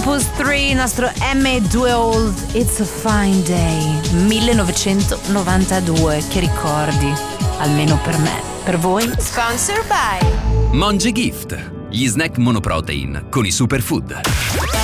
Opus 3, nostro M2 Old, It's a Fine Day, 1992, che ricordi, almeno per me, per voi? Sponsor by Monge Gift, gli snack monoprotein con i superfood.